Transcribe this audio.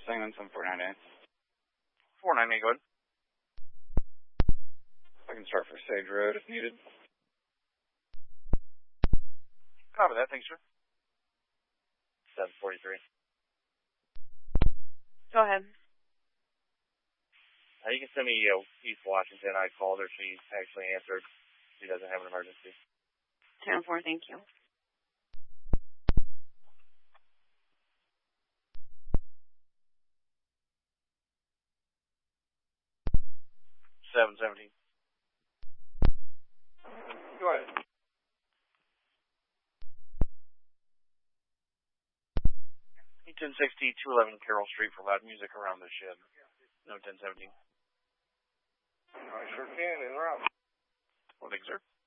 Simon, 7498. 498, go ahead. I can start for Sage Road if needed. Copy that, thanks, sir. 743. Go ahead. You can send me East Washington. I called her. She actually answered. She doesn't have an emergency. 10-4, thank you. Go ahead. E1060, 211 Carroll Street for loud music around the shed. No 1017. I sure can, in route. Well, thanks, sir.